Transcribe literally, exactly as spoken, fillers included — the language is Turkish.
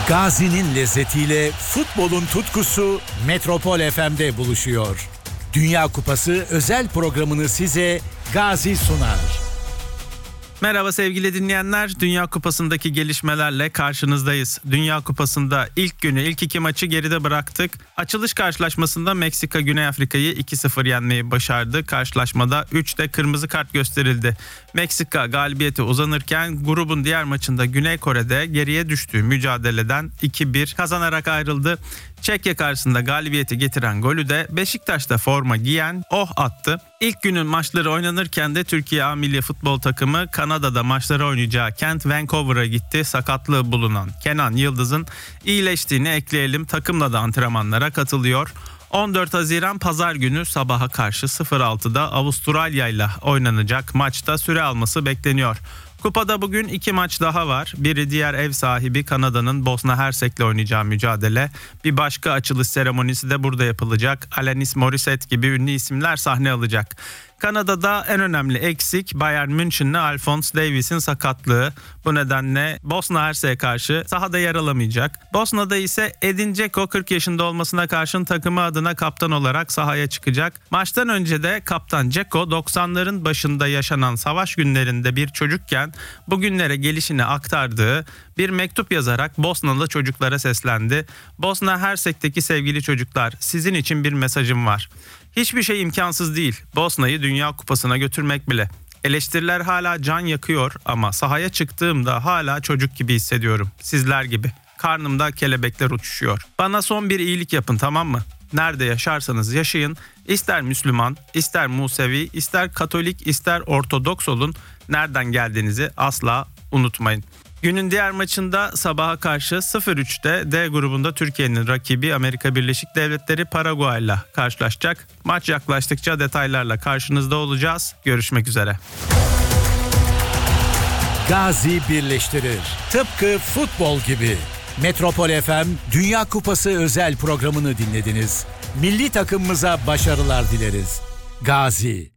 Gazi'nin lezzetiyle futbolun tutkusu Metropol F M'de buluşuyor. Dünya Kupası özel programını size Gazi sunar. Merhaba sevgili dinleyenler. Dünya Kupası'ndaki gelişmelerle karşınızdayız. Dünya Kupası'nda ilk günü, ilk iki maçı geride bıraktık. Açılış karşılaşmasında Meksika Güney Afrika'yı iki sıfır yenmeyi başardı. Karşılaşmada üçte kırmızı kart gösterildi. Meksika galibiyete uzanırken grubun diğer maçında Güney Kore'de geriye düştüğü mücadeleden iki bir kazanarak ayrıldı. Çekya karşısında galibiyeti getiren golü de Beşiktaş'ta forma giyen Oh attı. İlk günün maçları oynanırken de Türkiye A Milli Futbol Takımı Kanada'da maçları oynayacağı kent Vancouver'a gitti. Sakatlığı bulunan Kenan Yıldız'ın iyileştiğini ekleyelim. Takımla da antrenmanlara katılıyor. on dört Haziran Pazar günü sabaha karşı sıfır altıda Avustralya ile oynanacak maçta süre alması bekleniyor. Kupada bugün iki maç daha var. Biri diğer ev sahibi Kanada'nın Bosna Hersek'le oynayacağı mücadele. Bir başka açılış seremonisi de burada yapılacak. Alanis Morissette gibi ünlü isimler sahne alacak. Kanada'da en önemli eksik Bayern München'li Alphonso Davies'in sakatlığı. Bu nedenle Bosna Hersek'e karşı sahada yer alamayacak. Bosna'da ise Edin Dzeko kırk yaşında olmasına karşın takımı adına kaptan olarak sahaya çıkacak. Maçtan önce de kaptan Dzeko doksanların başında yaşanan savaş günlerinde bir çocukken bugünlere gelişini aktardığı bir mektup yazarak Bosnalı çocuklara seslendi. Bosna Hersek'teki sevgili çocuklar, sizin için bir mesajım var. Hiçbir şey imkansız değil. Bosna'yı Dünya Kupası'na götürmek bile. Eleştiriler hala can yakıyor ama sahaya çıktığımda hala çocuk gibi hissediyorum. Sizler gibi. Karnımda kelebekler uçuşuyor. Bana son bir iyilik yapın, tamam mı? Nerede yaşarsanız yaşayın. İster Müslüman, ister Musevi, ister Katolik, ister Ortodoks olun. Nereden geldiğinizi asla unutmayın. Günün diğer maçında sabaha karşı sıfır üçte D grubunda Türkiye'nin rakibi Amerika Birleşik Devletleri Paraguay'la karşılaşacak. Maç yaklaştıkça detaylarla karşınızda olacağız. Görüşmek üzere. Gazi birleştirir. Tıpkı futbol gibi. Metropol F M Dünya Kupası özel programını dinlediniz. Milli takımımıza başarılar dileriz. Gazi.